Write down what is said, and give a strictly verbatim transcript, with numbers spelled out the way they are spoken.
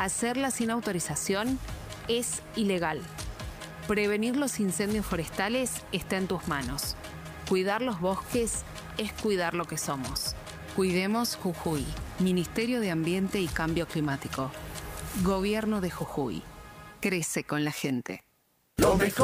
Hacerla sin autorización es ilegal. Prevenir los incendios forestales está en tus manos. Cuidar los bosques es cuidar lo que somos. Cuidemos Jujuy. Ministerio de Ambiente y Cambio Climático. Gobierno de Jujuy. Crece con la gente. Lo mejor.